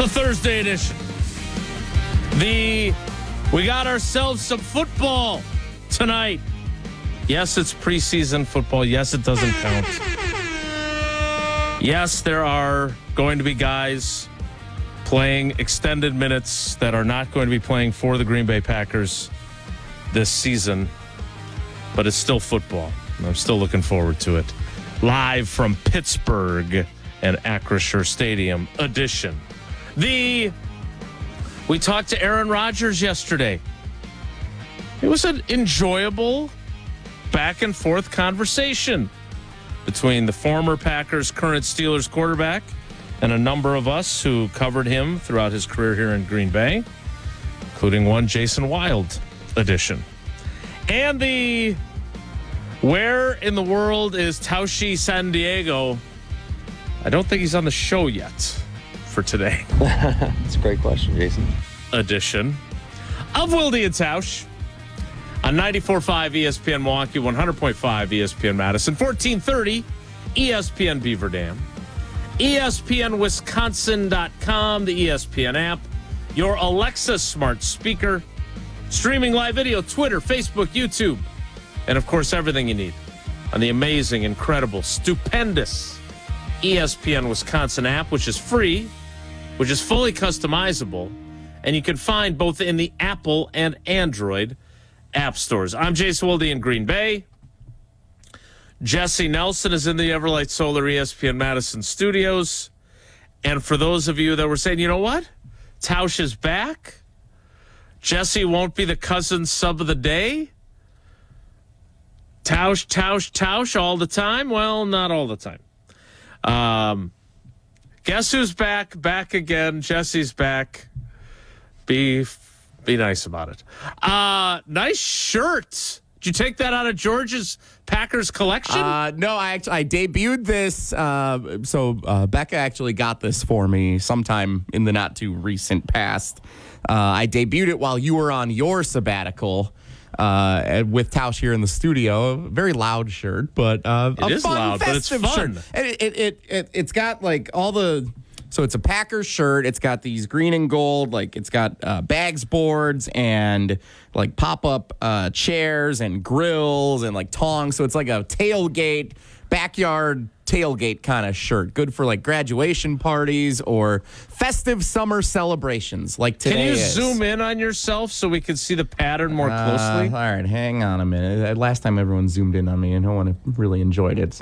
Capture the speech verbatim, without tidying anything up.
the Thursday edition. The we got ourselves some football tonight. Yes, it's preseason football. Yes, it doesn't count. Yes, there are going to be guys playing extended minutes that are not going to be playing for the Green Bay Packers this season, but it's still football. And I'm still looking forward to it. Live from Pittsburgh and Acrisure Stadium edition. The we talked to Aaron Rodgers yesterday. It was an enjoyable back and forth conversation between the former Packers, current Steelers quarterback, and a number of us who covered him throughout his career here in Green Bay, including one Jason Wild edition. And the where in the world is Taushi San Diego? I don't think he's on the show yet for today. That's a great question, Jason. Edition of Wilde and Tausch on ninety-four point five E S P N Milwaukee, one hundred point five E S P N Madison, fourteen thirty E S P N Beaver Dam, E S P N Wisconsin dot com, the E S P N app, your Alexa smart speaker, streaming live video, Twitter, Facebook, YouTube, and of course everything you need on the amazing, incredible, stupendous E S P N Wisconsin app, which is free, which is fully customizable, and you can find both in the Apple and Android app stores. I'm Jason Wilde in Green Bay. Jesse Nelson is in the Everlight Solar E S P N Madison studios. And for those of you that were saying, you know what? Tausch is back. Jesse won't be the cousin sub of the day. Tausch, Tausch, Tausch all the time. Well, not all the time. Um, guess who's back? Back again. Jesse's back. Be be nice about it. Uh, nice shirt. Did you take that out of George's Packers collection? Uh, no, I actually I debuted this. Uh, so uh, Becca actually got this for me sometime in the not too recent past. Uh, I debuted it while you were on your sabbatical. Uh, with Tausch here in the studio, a very loud shirt, but uh, it a is fun, loud, but it's festive fun. shirt. And it, it, it, it, it's got like all the, so it's a Packers shirt. It's got these green and gold, like it's got uh, bags boards and like pop-up uh, chairs and grills and like tongs. So it's like a tailgate, backyard tailgate kind of shirt. Good for like graduation parties or festive summer celebrations like today Can you is. zoom in on yourself so we can see the pattern more closely? Uh, all right, hang on a minute. Last time everyone zoomed in on me and no one really enjoyed it. So